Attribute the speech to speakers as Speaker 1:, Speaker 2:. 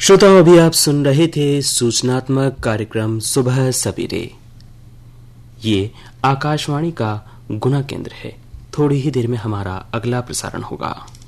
Speaker 1: श्रोताओं, अभी आप सुन रहे थे सूचनात्मक कार्यक्रम सुबह सवेरे। ये आकाशवाणी का गुना केंद्र है। थोड़ी ही देर में हमारा अगला प्रसारण होगा।